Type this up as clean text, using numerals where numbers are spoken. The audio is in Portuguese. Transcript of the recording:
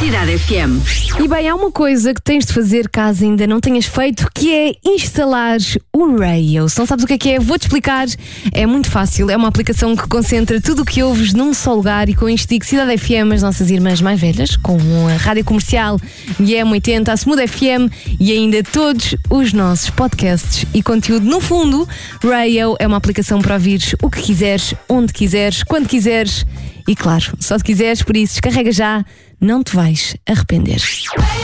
Cidade FM. E bem, há uma coisa que tens de fazer caso ainda não tenhas feito, que é instalar o Radio. Se não sabes o que é, vou-te explicar. É muito fácil, é uma aplicação que concentra tudo o que ouves num só lugar, e com isto digo Cidade FM, as nossas irmãs mais velhas, com a Rádio Comercial e a M80, a Smooth FM e ainda todos os nossos podcasts e conteúdo. No fundo, Radio é uma aplicação para ouvires o que quiseres, onde quiseres, quando quiseres e, claro, só se quiseres, por isso descarrega já, não te vais arrepender.